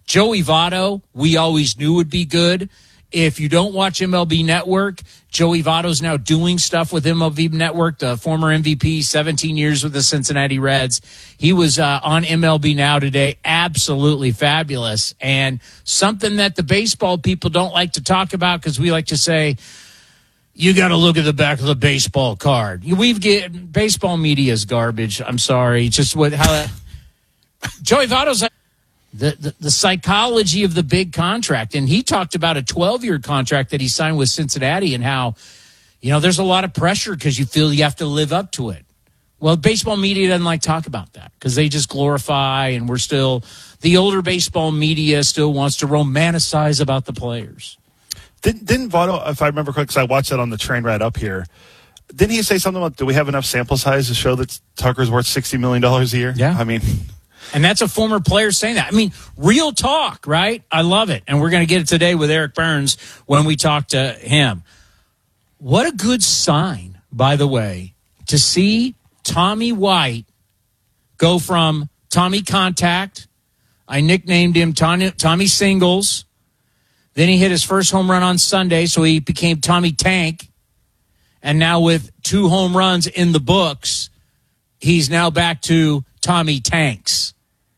Joey Votto, we always knew would be good. If you don't watch MLB Network, Joey Votto's now doing stuff with MLB Network, the former MVP, 17 years with the Cincinnati Reds. He was on MLB Now today. Absolutely fabulous. And something that the baseball people don't like to talk about, because we like to say, you got to look at the back of the baseball card. Baseball media is garbage. I'm sorry. Just how Joey Votto's the psychology of the big contract. And he talked about a 12-year contract that he signed with Cincinnati and how, there's a lot of pressure because you feel you have to live up to it. Well, baseball media doesn't like to talk about that because they just glorify, and the older baseball media still wants to romanticize about the players. Didn't Votto, if I remember correctly, because I watched that on the train ride up here, didn't he say something about, do we have enough sample size to show that Tucker's worth $60 million a year? Yeah. And that's a former player saying that. Real talk, right? I love it. And we're going to get it today with Eric Burns when we talk to him. What a good sign, by the way, to see Tommy White go from Tommy Contact. I nicknamed him Tommy Singles. Then he hit his first home run on Sunday, so he became Tommy Tank. And now with 2 home runs in the books, he's now back to Tommy Tanks.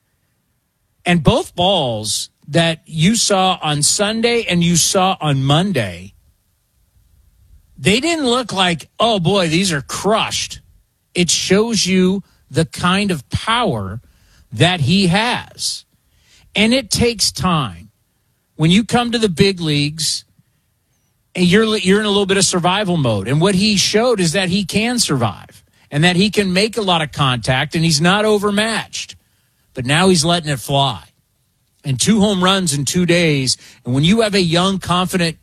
And both balls that you saw on Sunday and you saw on Monday, they didn't look like, oh boy, these are crushed. It shows you the kind of power that he has. And it takes time. When you come to the big leagues, and you're in a little bit of survival mode. And what he showed is that he can survive and that he can make a lot of contact and he's not overmatched. But now he's letting it fly. And 2 home runs in 2 days. And when you have a young, confident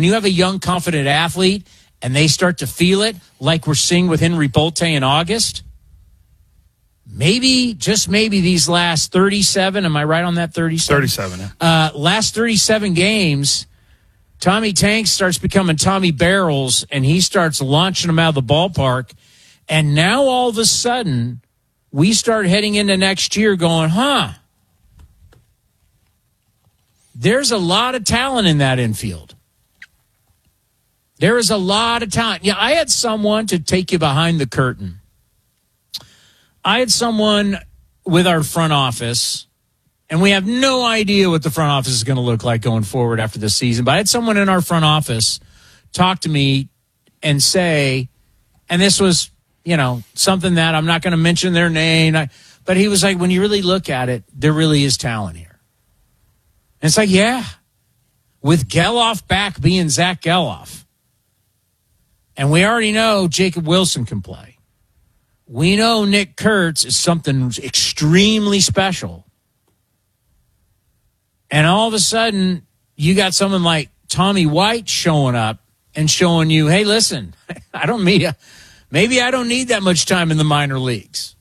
athlete and they start to feel it, like we're seeing with Henry Bolte in August, maybe, just maybe, these last 37, am I right on that 37? 37, yeah. Last 37 games, Tommy Tanks starts becoming Tommy Barrels, and he starts launching them out of the ballpark. And now all of a sudden, we start heading into next year going, there's a lot of talent in that infield. There is a lot of talent. Yeah, I had someone, to take you behind the curtain, I had someone with our front office, and we have no idea what the front office is going to look like going forward after this season, but I had someone in our front office talk to me and say, and this was, something that I'm not going to mention their name, but he was like, when you really look at it, there really is talent here. And it's like, yeah, with Geloff back being Zach Geloff, and we already know Jacob Wilson can play. We know Nick Kurtz is something extremely special. And all of a sudden, you got someone like Tommy White showing up and showing you, hey, listen, maybe I don't need that much time in the minor leagues.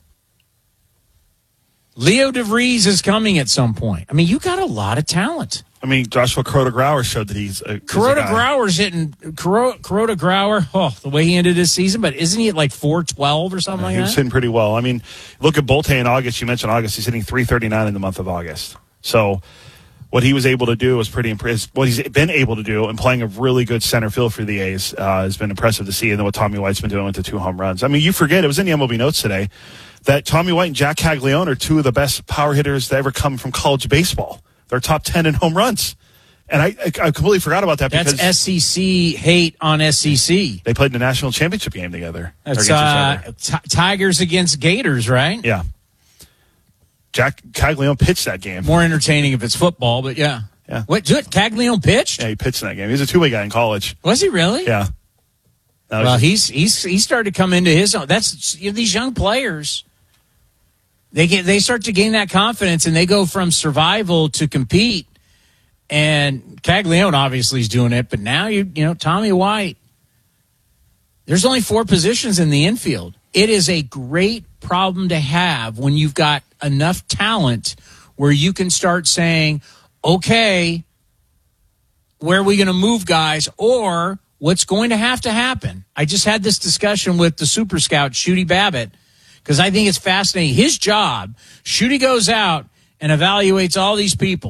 Leo DeVries is coming at some point. You got a lot of talent. Joshua Crota-Grauer showed that he's a Crota-Grauer's hitting Crota-Grauer, the way he ended his season, but isn't he at like 412 or something like that? He was hitting pretty well. Look at Bolte in August. You mentioned August. He's hitting 339 in the month of August. So what he was able to do was pretty impressive. What he's been able to do and playing a really good center field for the A's has been impressive to see. And then what Tommy White's been doing with the 2 home runs. You forget, it was in the MLB notes today, that Tommy White and Jack Caglione are 2 of the best power hitters to ever come from college baseball. They're top 10 in home runs. And I completely forgot about that. That's because SEC hate on SEC. They played in the national championship game together. That's Tigers against Gators, right? Yeah. Jack Caglione pitched that game. More entertaining if it's football, but yeah. Yeah. What, Caglione pitched? Yeah, he pitched in that game. He was a 2-way guy in college. Was he really? Yeah. Well, he started to come into his own. That's these young players. They start to gain that confidence, and they go from survival to compete. And Caglione obviously is doing it, but now Tommy White. There's only 4 positions in the infield. It is a great problem to have when you've got enough talent where you can start saying, okay, where are we going to move guys, or what's going to happen. I just had this discussion with the super scout, Shooty Babbitt, because I think it's fascinating. His job, Shooty goes out and evaluates all these people.